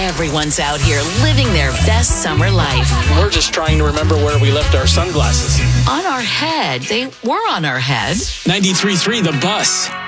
Everyone's out here living their best summer life. We're just trying to remember where we left our sunglasses. On our head. They were on our head. 93.3 The Bus.